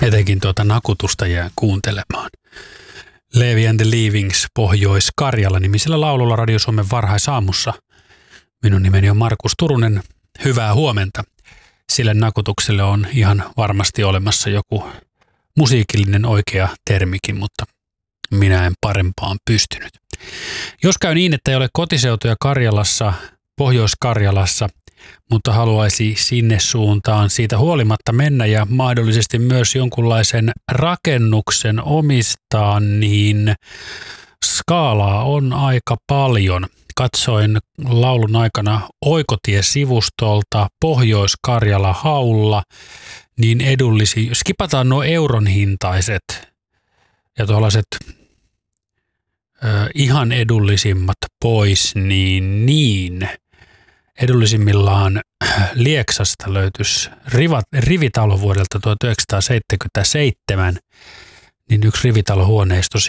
Etenkin tuota nakutusta jää kuuntelemaan. Levi and the Leavings Pohjois-Karjala nimisellä laululla Radio Suomen varhaisaamussa. Minun nimeni on Markus Turunen. Hyvää huomenta. Sille nakutukselle on ihan varmasti olemassa joku musiikillinen oikea termikin, mutta minä en parempaan pystynyt. Jos käy niin, että ei ole kotiseutuja Karjalassa, Pohjois-Karjalassa, mutta haluaisi sinne suuntaan siitä huolimatta mennä ja mahdollisesti myös jonkunlaisen rakennuksen omistaa, niin skaalaa on aika paljon. Katsoin laulun aikana Oikotie-sivustolta Pohjois-Karjala haulla, niin edullisia, skipataan nuo euron hintaiset ja tuollaiset ihan edullisimmat pois, niin edullisimmillaan Lieksasta löytyisi rivitalo vuodelta 1977, niin yksi rivitalohuoneisto